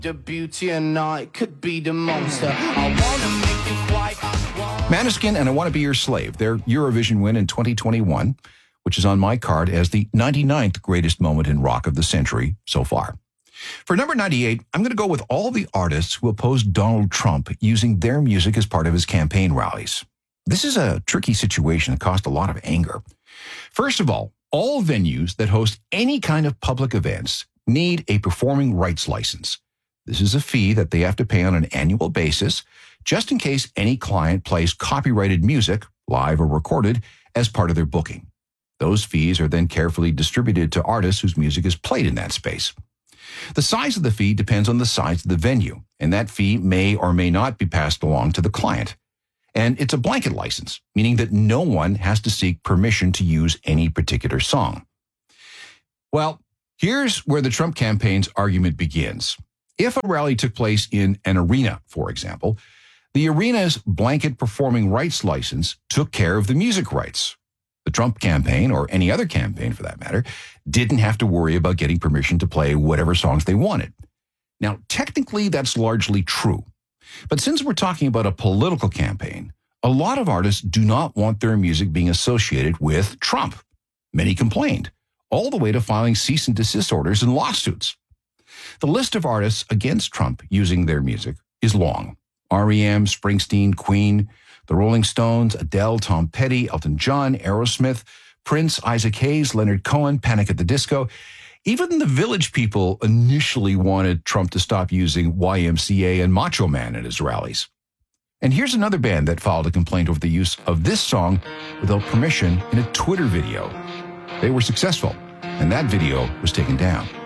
The beauty and I could be the monster. I want to make you quite. Maneskin and I Want to Be Your Slave, their Eurovision win in 2021, which is on my card as the 99th greatest moment in rock of the century so far. For number 98, I'm going to go with all the artists who opposed Donald Trump using their music as part of his campaign rallies. This is a tricky situation that caused a lot of anger. First of all venues that host any kind of public events need a performing rights license. This is a fee that they have to pay on an annual basis, just in case any client plays copyrighted music, live or recorded, as part of their booking. Those fees are then carefully distributed to artists whose music is played in that space. The size of the fee depends on the size of the venue, and that fee may or may not be passed along to the client. And it's a blanket license, meaning that no one has to seek permission to use any particular song. Well, here's where the Trump campaign's argument begins. If a rally took place in an arena, for example, the arena's blanket performing rights license took care of the music rights. The Trump campaign, or any other campaign for that matter, didn't have to worry about getting permission to play whatever songs they wanted. Now, technically, that's largely true. But since we're talking about a political campaign, a lot of artists do not want their music being associated with Trump. Many complained, all the way to filing cease and desist orders and lawsuits. The list of artists against Trump using their music is long. R.E.M., Springsteen, Queen, the Rolling Stones, Adele, Tom Petty, Elton John, Aerosmith, Prince, Isaac Hayes, Leonard Cohen, Panic at the Disco. Even the Village People initially wanted Trump to stop using YMCA and Macho Man at his rallies. And here's another band that filed a complaint over the use of this song without permission in a Twitter video. They were successful, and that video was taken down.